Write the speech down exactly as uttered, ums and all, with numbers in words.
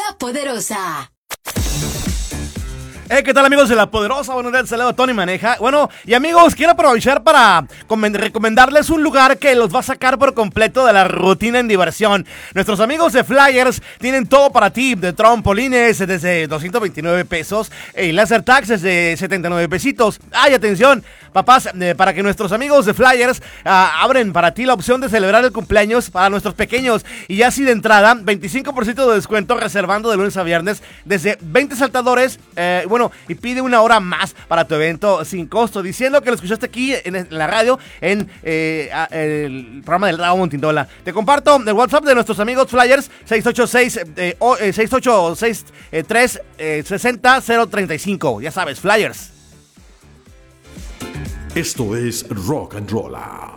La Poderosa. Hey, ¿qué tal, amigos de La Poderosa? Buenos días, saludo a Tony Maneja. Bueno, y amigos, quiero aprovechar para recomendarles un lugar que los va a sacar por completo de la rutina en diversión. Nuestros amigos de Flyers tienen todo para ti, de trampolines desde doscientos veintinueve pesos y laser tags desde setenta y nueve pesitos. ¡Ay, atención! Papás, eh, para que nuestros amigos de Flyers uh, abren para ti la opción de celebrar el cumpleaños para nuestros pequeños. Y ya así de entrada, veinticinco por ciento de descuento reservando de lunes a viernes desde veinte saltadores. Eh, bueno, y pide una hora más para tu evento sin costo, diciendo que lo escuchaste aquí en, en la radio, en eh, a, el programa del Drago Montindola. Te comparto el WhatsApp de nuestros amigos Flyers, seis ocho seis, eh, oh, eh, seis ocho seis tres, eh, seis cero cero tres cinco. Ya sabes, Flyers. Esto es Rock and Rolla.